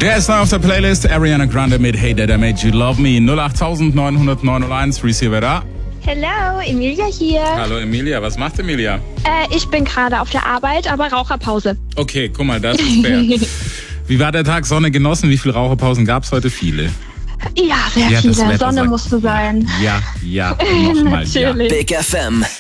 Der ist neu auf der Playlist. Ariana Grande mit Hey Dad, I Made You Love Me. 08900 Receiver da. Hello, Emilia hier. Hallo Emilia, was macht Emilia? Ich bin gerade auf der Arbeit, aber Raucherpause. Okay, guck mal, das ist fair. Wie war der Tag? Sonne genossen? Wie viele Raucherpausen gab es heute? Viele. Ja, sehr viele. Sonne musste sein. Ja, nochmal. Natürlich. Ja. Big FM.